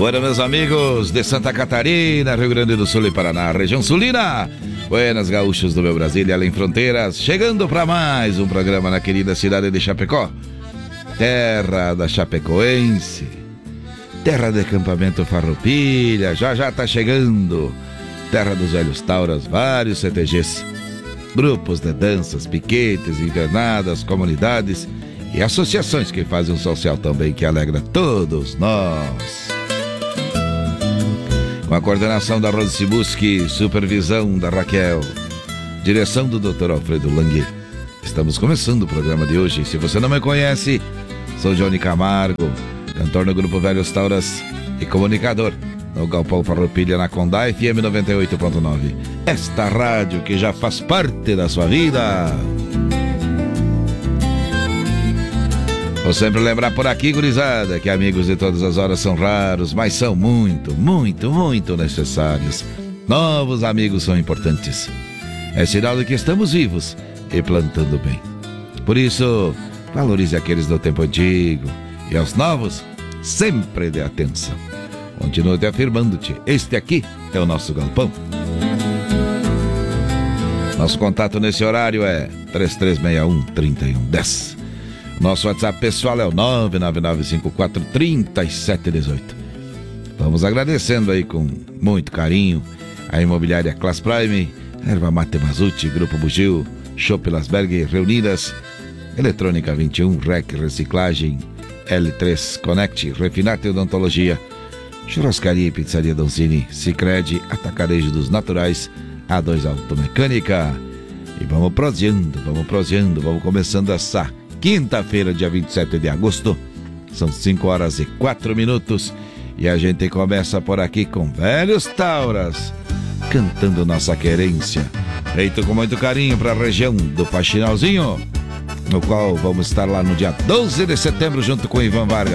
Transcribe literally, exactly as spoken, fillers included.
Buenas, meus amigos de Santa Catarina, Rio Grande do Sul e Paraná, região sulina. Buenas, gaúchos do meu Brasil e além fronteiras. Chegando para mais um programa na querida cidade de Chapecó, terra da chapecoense, terra de acampamento Farroupilha. Já já tá chegando, terra dos velhos tauras, vários C T Gs, grupos de danças, piquetes, invernadas, comunidades e associações que fazem um social também que alegra todos nós. Com a coordenação da Rose Sibuski, supervisão da Raquel, direção do doutor Alfredo Langue. Estamos começando o programa de hoje. Se você não me conhece, sou Johnny Camargo, cantor no grupo Velhos Tauras e comunicador no Galpão Farroupilha na Condá F M noventa e oito ponto nove. Esta rádio que já faz parte da sua vida. Vou sempre lembrar por aqui, gurizada, que amigos de todas as horas são raros, mas são muito, muito, muito necessários. Novos amigos são importantes. É sinal de que estamos vivos e plantando bem. Por isso, valorize aqueles do tempo antigo e aos novos, sempre dê atenção. Continue te afirmando-te, este aqui é o nosso galpão. Nosso contato nesse horário é três três seis um, três um um zero. Nosso WhatsApp pessoal é o nove nove nove cinco quatro, três sete um oito. Vamos agradecendo aí com muito carinho a imobiliária Class Prime, Erva Mate Mazuti, Grupo Bugio, Chopp Lasberg Reunidas, Eletrônica vinte e um, R E C Reciclagem, L três Connect, Refinate Odontologia, Churrascaria e Pizzaria Donzini, Sicredi, Atacarejo dos Naturais, A dois Automecânica. E vamos proseando, vamos proseando, vamos começando essa quinta-feira, dia vinte e sete de agosto. São cinco horas e quatro minutos. E a gente começa por aqui com Velhos Tauras, cantando nossa querência. Feito com muito carinho para a região do Faxinalzinho, no qual vamos estar lá no dia doze de setembro junto com Ivan Vargas.